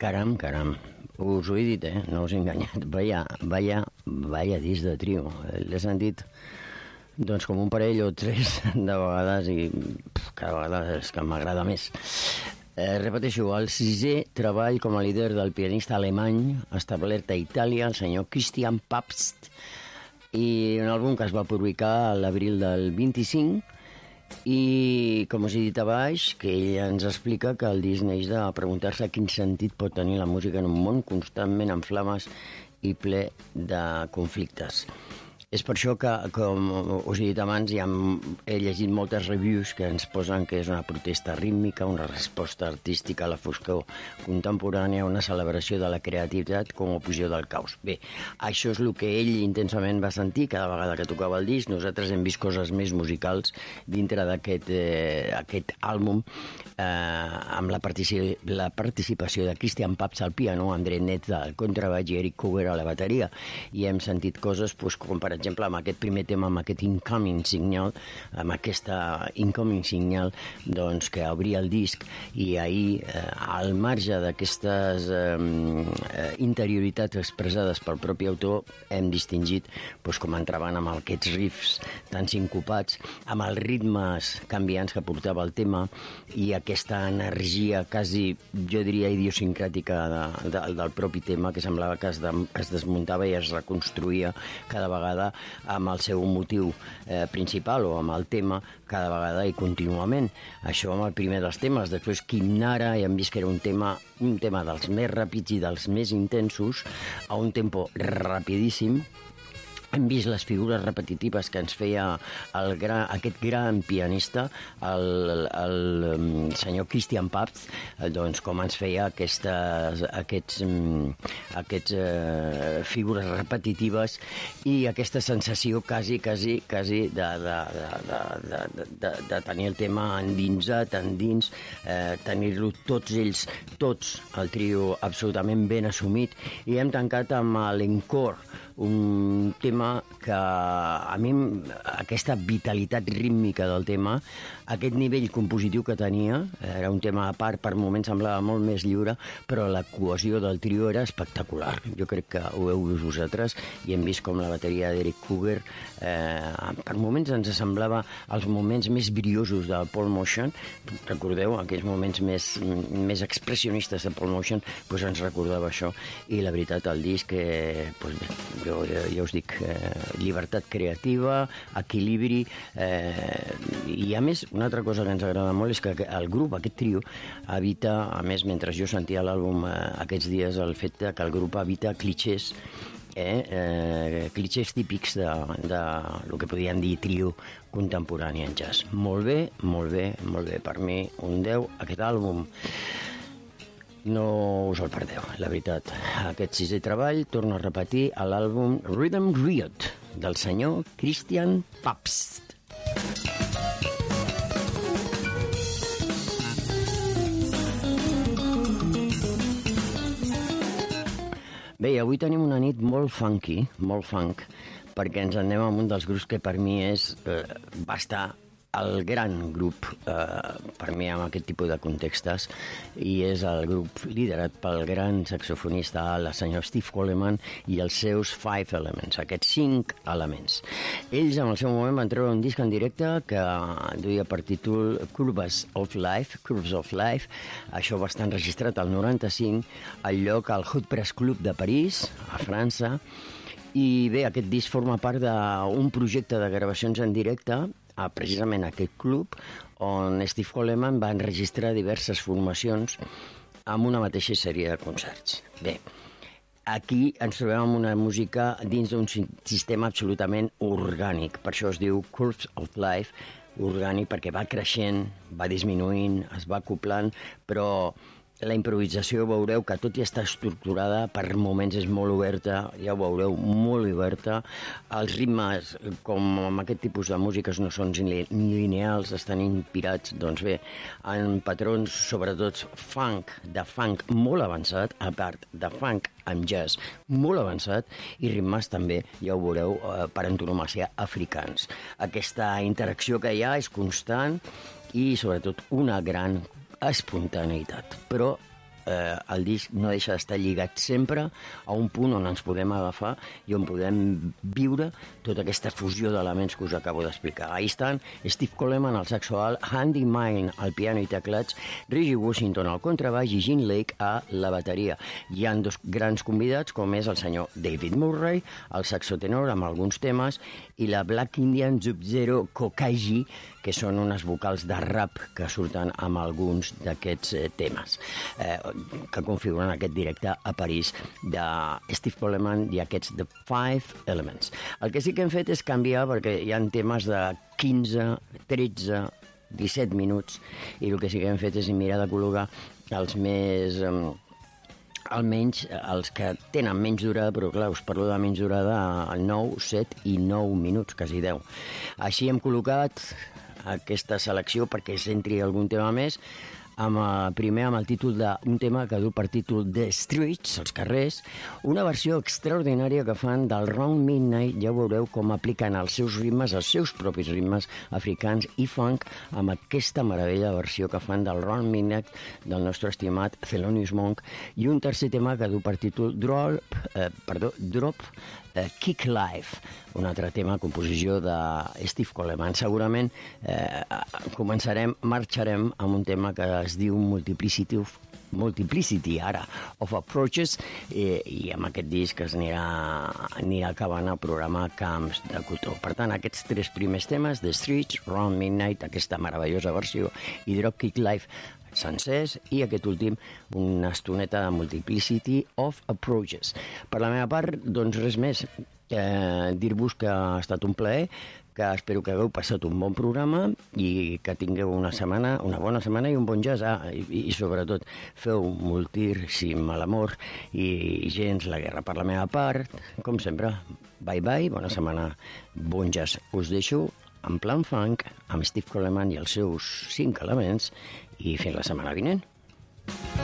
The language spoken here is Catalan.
Caram, caram. Us ho he dit, no us he enganyat. Vaya disc de trio. L'he sentit doncs com un parell o tres de vegades i cada vegada és que m'agrada més. Repeteixo, el sisè treball com a líder del pianista alemany establert a Itàlia, el senyor Christian Pabst, i un àlbum que es va publicar a l'abril del 25, i com us he dit abans, que ell ens explica que el disc neix de preguntar-se quin sentit pot tenir la música en un món constantment en flames i ple de conflictes. És per això que, com us he dit abans, he llegit moltes reviews que ens posen que és una protesta rítmica, una resposta artística a la foscor contemporània, una celebració de la creativitat com a oposició del caos. Bé, això és el que ell intensament va sentir cada vegada que tocava el disc. Nosaltres hem vist coses més musicals dintre d'aquest àlbum, amb la participació de Christian Pabst al piano, André Netz al contrabaix i Eric Couder a la bateria. I hem sentit coses com per exemple amb aquest primer tema, amb aquest Incoming Signal, amb aquesta Incoming Signal doncs, que obria el disc, i ahir al marge d'aquestes interioritats expressades pel propi autor hem distingit com entraven amb aquests riffs tan sincopats, amb els ritmes canviants que portava el tema i aquesta energia quasi, jo diria, idiosincràtica del propi tema, que semblava que es desmuntava i es reconstruïa cada vegada amb el seu motiu principal o amb el tema cada vegada i contínuament. Això amb el primer dels temes. Després Quimnara, ja hem vist que era un tema dels més ràpids i dels més intensos, a un tempo rapidíssim. Hem vist les figures repetitives que ens feia aquest gran pianista, el senyor Christian Pabst, doncs com ens feia aquests figures repetitives i aquesta sensació quasi de tenir el tema endinsat, endins, tenir-lo tots ells, el trio absolutament ben assumit, i hem tancat amb l'Encore, un tema que a mi aquesta vitalitat rítmica del tema, aquest nivell compositiu que tenia, era un tema a part, per moments semblava molt més lliure, però la cohesió del trio era espectacular. Jo crec que ho heu vist vosaltres i hem vist com la bateria d'Eric Couder per moments ens semblava els moments més briosos del Paul Motian. Recordeu aquells moments més expressionistes de Paul Motian, doncs ens recordava això, i la veritat el disc jo ja us dic, llibertat creativa, equilibri, i a més una altra cosa que ens agrada molt és que el grup, aquest trio, evita, a més mentre jo sentia l'àlbum aquests dies, el fet que el grup evita clichés, clichés típics de lo que podien dir trio contemporani en jazz. Molt bé, molt bé, molt bé. Per mi un 10 aquest àlbum. No us el perdeu, la veritat. Aquest sisè treball, torno a repetir, a l'àlbum Rhythm Riot, del senyor Christian Pabst. Bé, avui tenim una nit molt funky, molt funk, perquè ens anem amb un dels grups que per mi va estar el gran grup, per mi, en aquest tipus de contextes, i és el grup liderat pel gran saxofonista, el senyor Steve Coleman, i els seus 5 Elements, aquests 5 elements. Ells, en el seu moment, van treure un disc en directe que duia per títol Curves of Life, això va estar enregistrat al 95, al lloc al Hot Press Club de París, a França, i bé, aquest disc forma part d'un projecte de gravacions en directe precisament aquest club, on Steve Coleman va enregistrar diverses formacions amb una mateixa sèrie de concerts. Bé, aquí ens trobem amb una música dins d'un sistema absolutament orgànic, per això es diu Curves of Life, orgànic perquè va creixent, va disminuint, es va acoplant, però la improvisació veureu que tot i estar estructurada, per moments és molt oberta, ja ho veureu, molt oberta. Els ritmes, com amb aquest tipus de músiques, no són lineals, estan inspirats, doncs bé, en patrons, sobretot de funk molt avançat, a part de funk amb jazz molt avançat, i ritmes també, ja ho veureu, per antonomàsia africans. Aquesta interacció que hi ha és constant i, sobretot, una gran espontaneïtat. Però el disc no deixa d'estar lligat sempre a un punt on ens podem agafar i on podem viure tota aquesta fusió d'elements que us acabo d'explicar. Ahí estan Steve Coleman al saxo alt, Andy Mine al piano i teclats, Reggie Washington al contrabaix i Gene Lake a la bateria. Hi han dos grans convidats, com és el senyor David Murray, el saxo tenor amb alguns temes, i la Black Indian Sub-Zero Kokaji, que són unes vocals de rap que surten amb alguns d'aquests temes que configuren aquest directe a París de Steve Coleman i aquests The Five Elements. El que sí que hem fet és canviar, perquè hi ha temes de 15, 13, 17 minuts, i el que sí que hem fet és mirar de col·locar els més... almenys els que tenen menys durada, però clar, us parlo de menys durada, 9, 7 i 9 minuts, quasi 10. Així hem col·locat aquesta selecció perquè s'entri algun tema més, primer amb el títol d'un tema que du per títol The Streets, els carrers, una versió extraordinària que fan del Round Midnight. Ja veureu com apliquen els seus ritmes, els seus propis ritmes africans i funk, amb aquesta meravella versió que fan del Round Midnight del nostre estimat Thelonious Monk, i un tercer tema que du per títol Drop Kick Life, un altre tema, composició de Steve Coleman. Segurament marxarem amb un tema que es diu Multiplicity ara of Approaches, i amb aquest disc es anirà acabant el programa Camps de Cotó. Per tant, aquests tres primers temes, The Streets, Round Midnight, aquesta meravellosa versió, i Drop Kick Life sencers, i aquest últim una estoneta de Multiplicity of Approaches. Per la meva part, doncs res més, dir-vos que ha estat un plaer, que espero que hagueu passat un bon programa i que tingueu una bona setmana i un bon jazz. I sobretot, feu moltíssim l'amor i gens la guerra. Per la meva part, com sempre, bye, bona setmana, bon jazz. Us deixo en plan funk amb Steve Coleman i els seus 5 elements, i fins la setmana vinent.